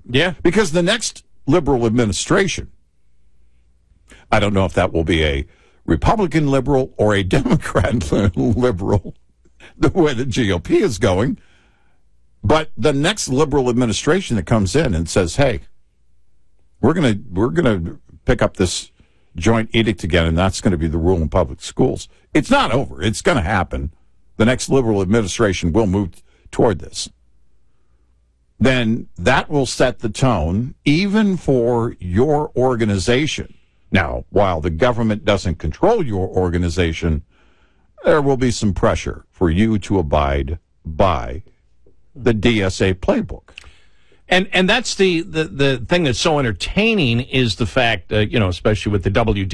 Yeah. Because the next liberal administration, I don't know if that will be a Republican liberal or a Democrat liberal, the way the GOP is going. But the next liberal administration that comes in and says, hey, we're gonna pick up this joint edict again, and that's going to be the rule in public schools. It's not over. It's going to happen. The next liberal administration will move toward this. Then that will set the tone even for your organization. Now, while the government doesn't control your organization, there will be some pressure for you to abide by the DSA playbook. And that's the thing that's so entertaining is the fact, especially with the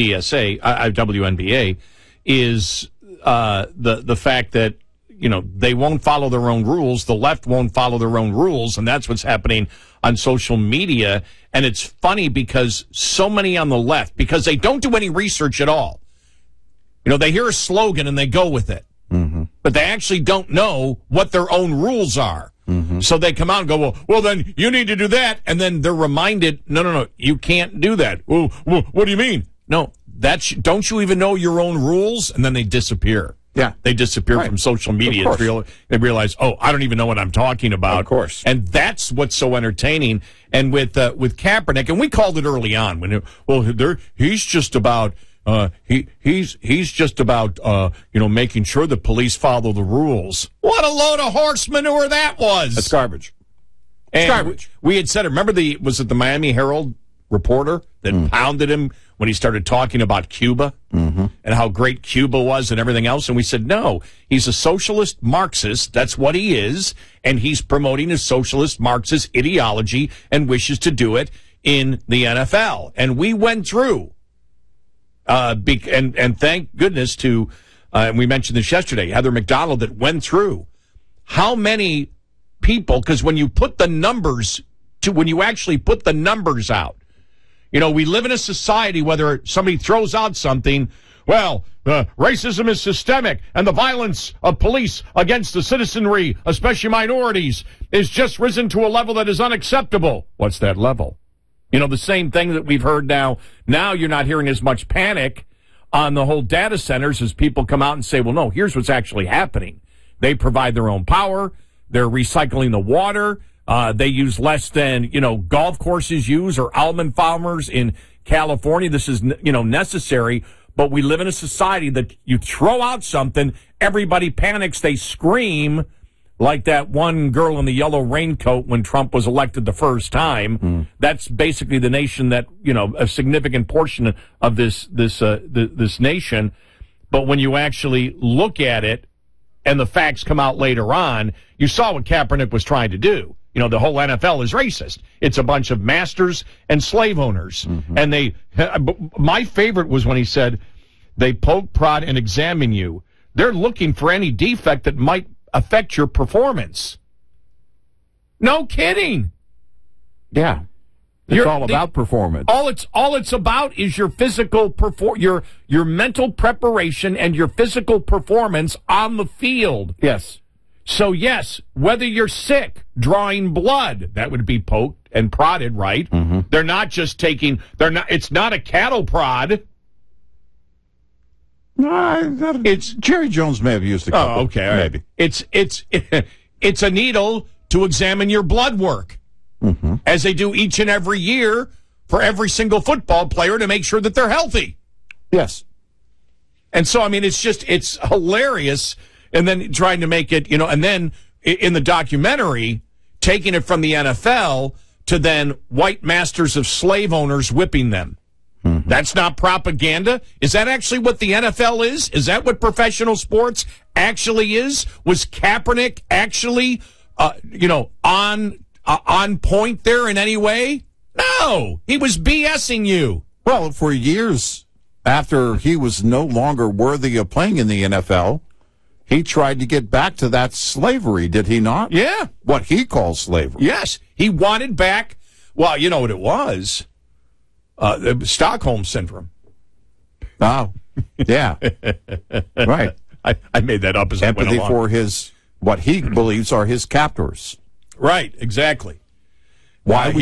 WNBA, is the fact that, they won't follow their own rules. The left won't follow their own rules, and that's what's happening on social media. And it's funny because so many on the left, because they don't do any research at all. They hear a slogan and they go with it. Mm-hmm. But they actually don't know what their own rules are. Mm-hmm. So they come out and go, well, then you need to do that. And then they're reminded, no, you can't do that. Well, what do you mean? No, don't you even know your own rules? And then they disappear. Yeah. They disappear from social media. They realize, I don't even know what I'm talking about. Of course. And that's what's so entertaining. And with Kaepernick, and we called it early on, he's just about, he's just about, making sure the police follow the rules. What a load of horse manure that was. That's garbage. And garbage. We had said, remember was it the Miami Herald reporter that pounded him when he started talking about Cuba and how great Cuba was and everything else? And we said, no, he's a socialist Marxist. That's what he is. And he's promoting his socialist Marxist ideology and wishes to do it in the NFL. And we went through, and thank goodness to, and we mentioned this yesterday, Heather McDonald, that went through how many people, because when you put the numbers when you actually put the numbers out, we live in a society, whether somebody throws out something, racism is systemic, and the violence of police against the citizenry, especially minorities, is just risen to a level that is unacceptable. What's that level? The same thing that we've heard now. Now you're not hearing as much panic on the whole data centers as people come out and say, well, no, here's what's actually happening. They provide their own power. They're recycling the water. They use less than, golf courses use or almond farmers in California. This is, necessary. But we live in a society that you throw out something, everybody panics, they scream, like that one girl in the yellow raincoat when Trump was elected the first time. That's basically the nation that, a significant portion of this nation. But when you actually look at it and the facts come out later on, you saw what Kaepernick was trying to do. The whole NFL is racist. It's a bunch of masters and slave owners. And my favorite was when he said, they poke, prod, and examine you. They're looking for any defect that might affect your performance. No kidding. Yeah. It's all about performance. All it's about is your physical your mental preparation and your physical performance on the field. Yes. So yes, whether you're sick, drawing blood, that would be poked and prodded, right? They're not just it's not a cattle prod. No, it's Jerry Jones may have used a couple. Oh, okay. Maybe. It's a needle to examine your blood work. As they do each and every year for every single football player to make sure that they're healthy. Yes. And so, it's hilarious. And then trying to make it, and then in the documentary, taking it from the NFL to then white masters of slave owners whipping them. That's not propaganda. Is that actually what the NFL is? Is that what professional sports actually is? Was Kaepernick actually, on point there in any way? No, he was BSing you. Well, for years after he was no longer worthy of playing in the NFL, he tried to get back to that slavery, did he not? Yeah. What he calls slavery. Yes. He wanted back, well, you know what it was? Stockholm Syndrome. Oh, yeah. Right. I made that up as I went along. Empathy for what he believes are his captors. Right, exactly. Why